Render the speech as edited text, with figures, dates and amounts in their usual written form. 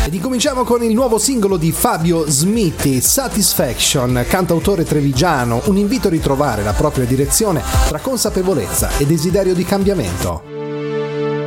Ed incominciamo con il nuovo singolo di Fabio Smitti, Satisfaction, cantautore trevigiano, un invito a ritrovare la propria direzione tra consapevolezza e desiderio di cambiamento.